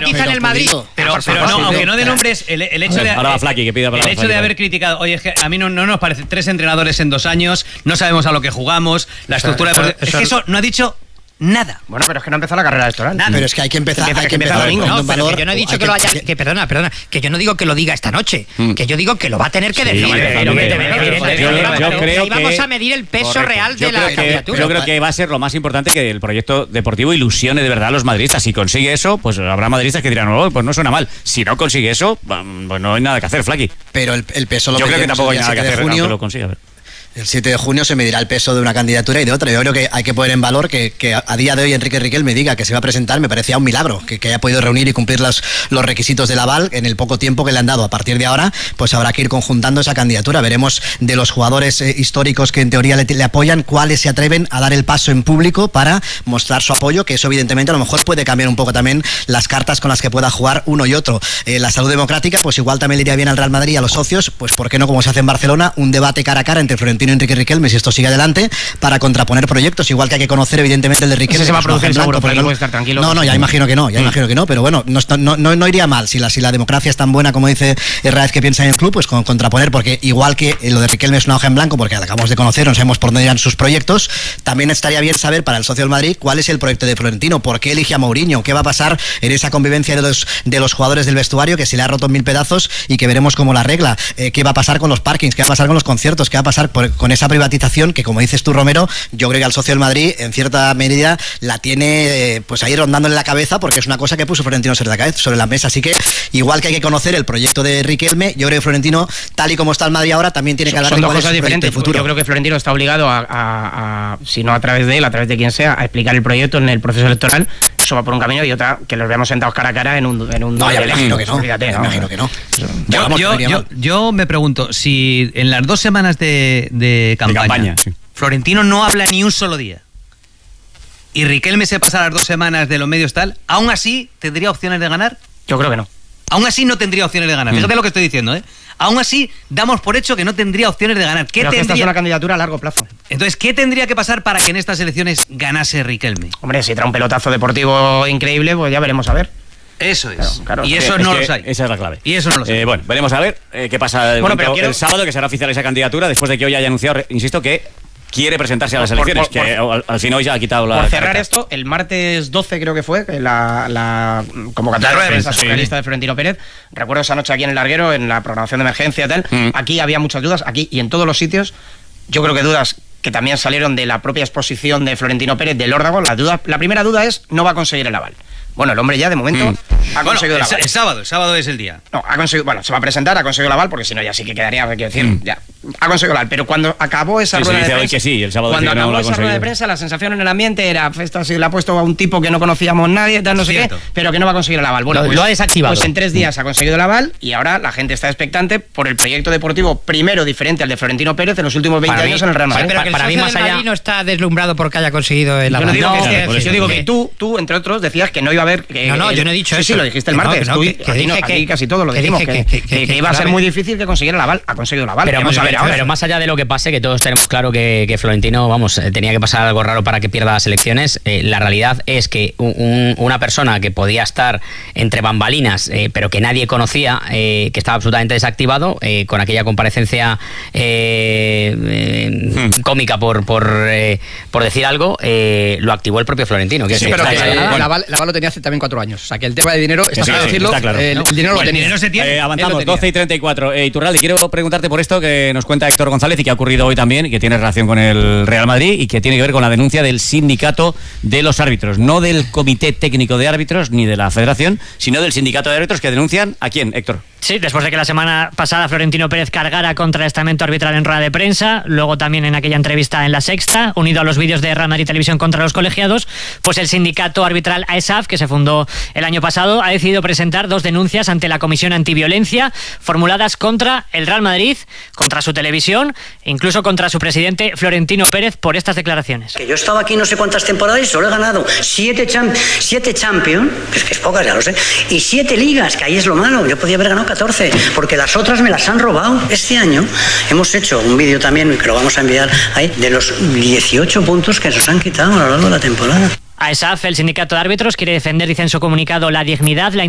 simpatiza en el Madrid. Pero no, aunque no de nombres, el hecho de... Ahora va Flaky, que pida palabra. El hecho de haber criticado, oye, es que a mí no nos parece 3 entrenadores en 2 años, no sabemos a lo que jugamos, la estructura... Es que eso no ha dicho... nada. Bueno, pero es que no empezó la carrera electoral. Nada. Pero es que hay que empezar domingo. No, pero que yo no he dicho que lo haya... Que perdona, que yo no digo que lo diga esta noche. Que yo digo que lo va a tener que decir. Yo creo que... vamos a medir el peso real de la candidatura. Yo creo que va a ser lo más importante, que el proyecto deportivo ilusione de verdad a los madridistas. Si consigue eso, pues habrá madridistas que dirán, oh, pues no suena mal. Si no consigue eso, pues no hay nada que hacer, Flaky. Pero el peso lo yo creo que tampoco hay nada que hacer, aunque lo consiga. A ver. El 7 de junio se medirá el peso de una candidatura y de otra. Yo creo que hay que poner en valor que a día de hoy Enrique Riquelme diga que se va a presentar. Me parecía un milagro que haya podido reunir y cumplir los requisitos del aval en el poco tiempo que le han dado. A partir de ahora, pues habrá que ir conjuntando esa candidatura. Veremos de los jugadores históricos que en teoría le apoyan, cuáles se atreven a dar el paso en público para mostrar su apoyo, que eso evidentemente a lo mejor puede cambiar un poco también las cartas con las que pueda jugar uno y otro. La salud democrática, pues igual también le iría bien al Real Madrid y a los socios, pues por qué no, como se hace en Barcelona, un debate cara a cara entre Florentino y Enrique Riquelme, si esto sigue adelante, para contraponer proyectos, igual que hay que conocer evidentemente el de Riquelme. Ese se va a producir seguro, porque no puede estar tranquilo. No, ya imagino que no, pero bueno, no iría mal si la democracia es tan buena como dice Herráez que piensa en el club, pues contraponer, porque igual que lo de Riquelme es una hoja en blanco, porque la acabamos de conocer, no sabemos por dónde irán sus proyectos, también estaría bien saber para el socio del Madrid cuál es el proyecto de Florentino, por qué elige a Mourinho, qué va a pasar en esa convivencia de los jugadores del vestuario, que se le ha roto en 1000 pedazos y que veremos cómo la arregla, qué va a pasar con los parkings, qué va a pasar con los conciertos, qué va a pasar con esa privatización que, como dices tú, Romero, yo creo que al socio del Madrid en cierta medida la tiene pues ahí rondando en la cabeza, porque es una cosa que puso Florentino sobre la mesa. Así que igual que hay que conocer el proyecto de Riquelme, yo creo que Florentino, tal y como está el Madrid ahora, también tiene que hablar de cuál es su proyecto de futuro. Yo creo que Florentino está obligado a, si no a través de él, a través de quien sea, a explicar el proyecto en el proceso electoral. Eso va por un camino, y otra que los veamos sentados cara a cara en un no, ya me imagino que no. Fíjate, me imagino que no. Yo me pregunto si en las 2 semanas de campaña sí, Florentino no habla ni un solo día y Riquelme se pasa las 2 semanas de los medios tal, ¿aún así tendría opciones de ganar? Yo creo que no. Aún así no tendría opciones de ganar. Fíjate lo que estoy diciendo, ¿eh? Aún así damos por hecho que no tendría opciones de ganar. Pero esta es una candidatura a largo plazo. Entonces, ¿qué tendría que pasar para que en estas elecciones ganase Riquelme? Hombre, si trae un pelotazo deportivo increíble, pues ya veremos a ver. Eso es. Claro, y eso no lo hay. Esa es la clave. Y eso no lo sé. Bueno, veremos a ver qué pasa el sábado, que será oficial esa candidatura, después de que hoy haya anunciado, insisto, que quiere presentarse a las elecciones, que al fin hoy ya ha quitado la... Por cerrar esto, el martes 12 creo que fue, la convocatoria de prensa surrealista de Florentino Pérez. Recuerdo esa noche aquí en El Larguero, en la programación de emergencia tal. Aquí había muchas dudas, aquí y en todos los sitios. Yo creo que dudas que también salieron de la propia exposición de Florentino Pérez del órdago. La primera duda es, no va a conseguir el aval. Bueno, el hombre ya de momento ha conseguido el aval. El sábado es el día. No, ha conseguido, bueno, se va a presentar, ha conseguido el aval, porque si no ya sí que quedaría, quiero decir, ya. Ha conseguido el aval, pero cuando acabó esa rueda de prensa... Hoy que sí, el sábado cuando acabó esa rueda de prensa, la sensación en el ambiente era, esto sí le ha puesto a un tipo que no conocíamos nadie, tal, no sé qué, pero que no va a conseguir el aval. Bueno, lo ha desactivado. Pues en 3 días ha conseguido el aval y ahora la gente está expectante por el proyecto deportivo primero diferente al de Florentino Pérez en los últimos 20 años en el Real Madrid. Pero que el socio del Madrid no está deslumbrado porque haya conseguido el aval. Yo digo que tú, entre otros, decías que no iba a haber... yo no he dicho eso. Sí, lo dijiste el martes. Aquí casi todo lo dijimos, que iba a ser muy difícil que consiguiera el aval. Ha conseguido el aval. Pero más allá de lo que pase, que todos tenemos claro que Florentino, tenía que pasar algo raro para que pierda las elecciones. La realidad es que una persona que podía estar entre bambalinas, pero que nadie conocía, que estaba absolutamente desactivado, con aquella comparecencia cómica por decir algo, lo activó el propio Florentino. Sí, pero el aval lo tenía hace también 4 años. O sea, que el tema de dinero, está claro decirlo, claro. El dinero lo tenía. Avanzamos, 12:34. Iturralde, quiero preguntarte por esto que nos cuenta Héctor González y que ha ocurrido hoy también, y que tiene relación con el Real Madrid y que tiene que ver con la denuncia del sindicato de los árbitros, no del Comité Técnico de Árbitros ni de la Federación, sino del sindicato de árbitros, que denuncian ¿a quién, Héctor? Sí, después de que la semana pasada Florentino Pérez cargara contra el estamento arbitral en rueda de prensa, luego también en aquella entrevista en La Sexta, unido a los vídeos de Real Madrid Televisión contra los colegiados, pues el sindicato arbitral AESAF, que se fundó el año pasado, ha decidido presentar 2 denuncias ante la Comisión Antiviolencia, formuladas contra el Real Madrid, contra su televisión, e incluso contra su presidente Florentino Pérez, por estas declaraciones. Que yo estaba aquí no sé cuántas temporadas y solo he ganado 7 Champions, que es pocas, ya lo sé, y 7 ligas, que ahí es lo malo. Yo podía haber ganado 14, porque las otras me las han robado. Este año hemos hecho un vídeo también, que lo vamos a enviar ahí, de los 18 puntos que nos han quitado a lo largo de la temporada. AESAF, el sindicato de árbitros, quiere defender, dice en su comunicado, la dignidad, la